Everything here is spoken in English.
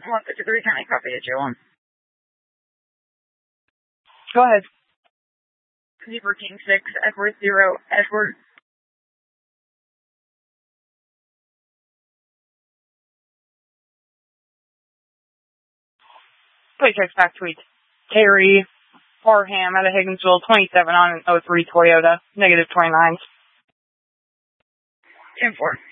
153 County, copy at J1. Go ahead. Zebra King 6, Edward 0, Edward. Please text back tweet. Terry Parham out of Higginsville, 27 on an 03 Toyota, -29. 10-4.